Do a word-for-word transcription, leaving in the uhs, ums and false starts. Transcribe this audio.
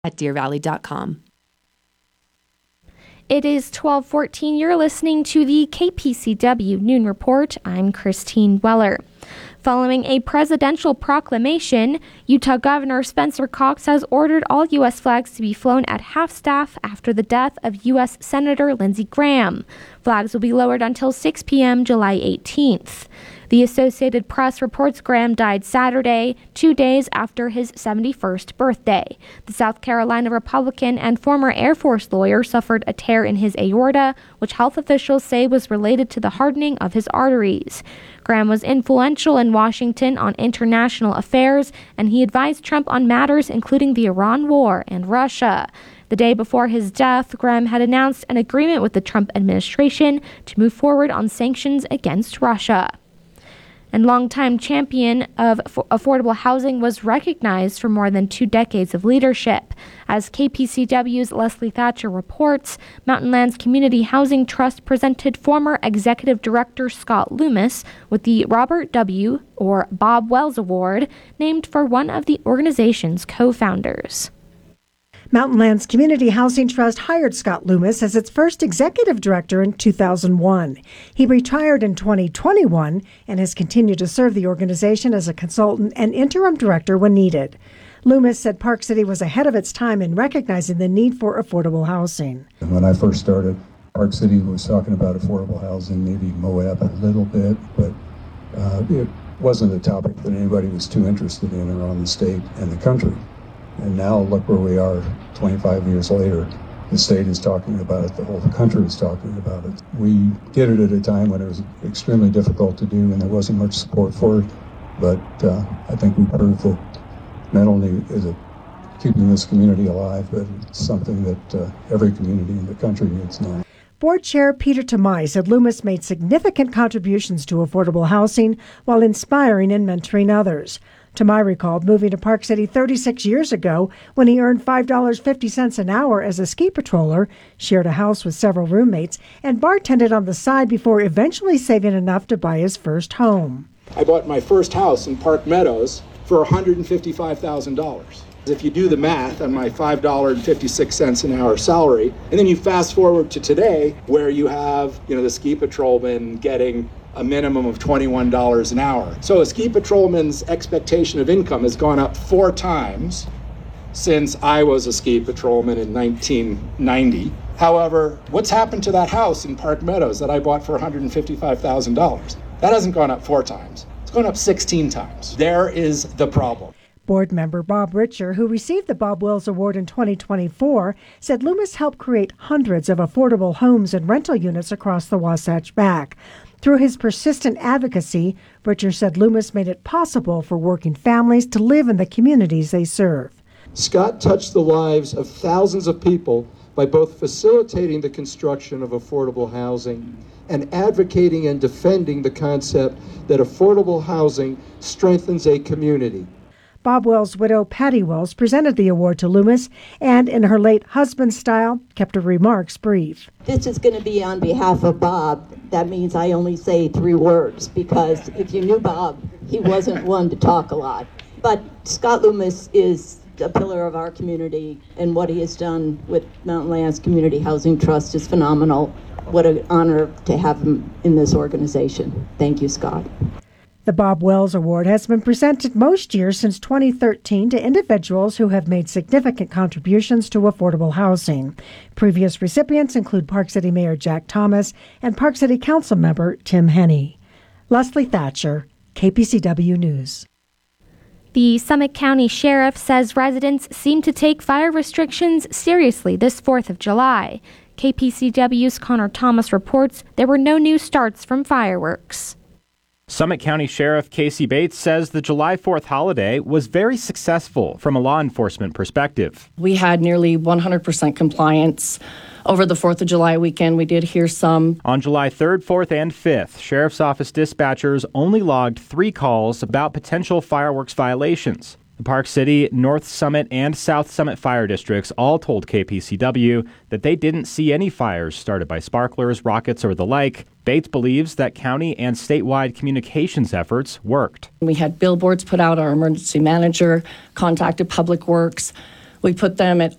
at deer valley dot com. It is twelve fourteen. You're listening to the K P C W Noon Report. I'm Christine Weller. Following a presidential proclamation, Utah Governor Spencer Cox has ordered all U S flags to be flown at half-staff after the death of U S Senator Lindsey Graham. Flags will be lowered until six p.m. July eighteenth. The Associated Press reports Graham died Saturday, two days after his seventy-first birthday. The South Carolina Republican and former Air Force lawyer suffered a tear in his aorta, which health officials say was related to the hardening of his arteries. Graham was influential in Washington on international affairs, and he advised Trump on matters including the Iran war and Russia. The day before his death, Graham had announced an agreement with the Trump administration to move forward on sanctions against Russia. And longtime champion of affordable housing was recognized for more than two decades of leadership. As K P C W's Leslie Thatcher reports, Mountain Lands Community Housing Trust presented former Executive Director Scott Loomis with the Robert W. or Bob Wells Award, named for one of the organization's co-founders. Mountain Lands Community Housing Trust hired Scott Loomis as its first executive director in two thousand one. He retired in twenty twenty-one and has continued to serve the organization as a consultant and interim director when needed. Loomis said Park City was ahead of its time in recognizing the need for affordable housing. When I first started, Park City was talking about affordable housing, maybe Moab a little bit, but uh, it wasn't a topic that anybody was too interested in around the state and the country. And now look where we are twenty-five years later. The state is talking about it. The whole country is talking about it. We did it at a time when it was extremely difficult to do and there wasn't much support for it. But uh, I think we proved that not only is it keeping this community alive, but it's something that uh, every community in the country needs now. Board Chair Peter Tamai said Loomis made significant contributions to affordable housing while inspiring and mentoring others. Tamai recalled moving to Park City thirty-six years ago when he earned five dollars and fifty cents an hour as a ski patroller, shared a house with several roommates, and bartended on the side before eventually saving enough to buy his first home. I bought my first house in Park Meadows for one hundred fifty-five thousand dollars. If you do the math on my five dollars and fifty-six cents an hour salary, and then you fast forward to today where you have, you know, the ski patrolman getting a minimum of twenty-one dollars an hour. So a ski patrolman's expectation of income has gone up four times since I was a ski patrolman in nineteen ninety. However, what's happened to that house in Park Meadows that I bought for one hundred fifty-five thousand dollars? That hasn't gone up four times. It's gone up sixteen times. There is the problem. Board member Bob Richer, who received the Bob Wells Award in twenty twenty-four, said Loomis helped create hundreds of affordable homes and rental units across the Wasatch Back. Through his persistent advocacy, Richer said Loomis made it possible for working families to live in the communities they serve. Scott touched the lives of thousands of people by both facilitating the construction of affordable housing and advocating and defending the concept that affordable housing strengthens a community. Bob Wells' widow, Patty Wells, presented the award to Loomis and, in her late husband's style, kept her remarks brief. This is going to be on behalf of Bob. That means I only say three words, because if you knew Bob, he wasn't one to talk a lot. But Scott Loomis is a pillar of our community, and what he has done with Mountain Lands Community Housing Trust is phenomenal. What an honor to have him in this organization. Thank you, Scott. The Bob Wells Award has been presented most years since twenty thirteen to individuals who have made significant contributions to affordable housing. Previous recipients include Park City Mayor Jack Thomas and Park City Council member Tim Henney. Leslie Thatcher, K P C W News. The Summit County Sheriff says residents seem to take fire restrictions seriously this fourth of July. K P C W's Connor Thomas reports there were no new starts from fireworks. Summit County Sheriff Casey Bates says the July fourth holiday was very successful from a law enforcement perspective. We had nearly one hundred percent compliance over the fourth of July weekend. We did hear some. On July third, fourth, and fifth, Sheriff's Office dispatchers only logged three calls about potential fireworks violations. The Park City, North Summit, and South Summit fire districts all told K P C W that they didn't see any fires started by sparklers, rockets, or the like. Bates believes that county and statewide communications efforts worked. We had billboards put out. Our emergency manager contacted Public Works. We put them at